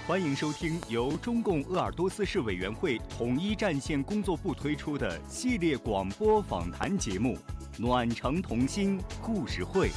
欢迎收听由中共鄂尔多斯市委员会统一战线工作部推出的系列广播访谈节目《暖城同心故事会》。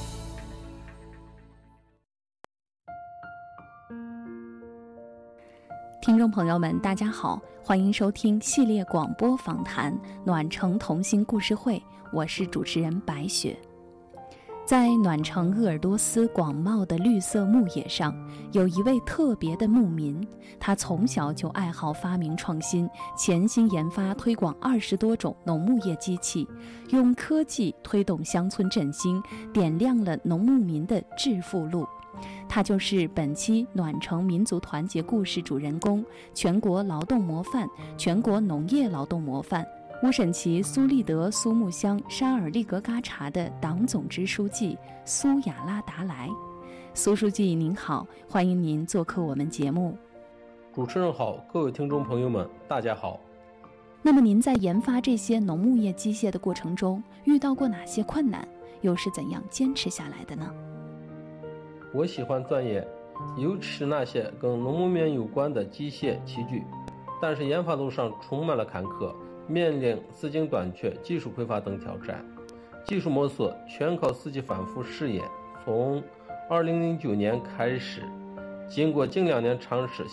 听众朋友们，大家好，欢迎收听系列广播访谈《暖城同心故事会》，我是主持人白雪。在暖城鄂尔多斯广袤的绿色牧野上，有一位特别的牧民，他从小就爱好发明创新，潜心研发推广20多种农牧业机器，用科技推动乡村振兴，点亮了农牧民的致富路。他就是本期暖城民族团结故事主人公，全国劳动模范、全国农业劳动模范乌审旗苏利德苏木乡沙尔利格嘎查的党总支书记苏亚拉达莱。苏书记您好，欢迎您做客我们节目。 主持人好，各位听众朋友们大家好。 那么您在研发这些农牧业机械的过程中遇到过哪些困难，又是怎样坚持下来的呢？ 我喜欢钻研，尤其是那些跟农牧民有关的机械器具，但是研发路上充满了坎坷，面临资金短缺、技术匮乏等挑战。技术摸索全靠自己反复试验。从2009年开始，经过近2年尝试，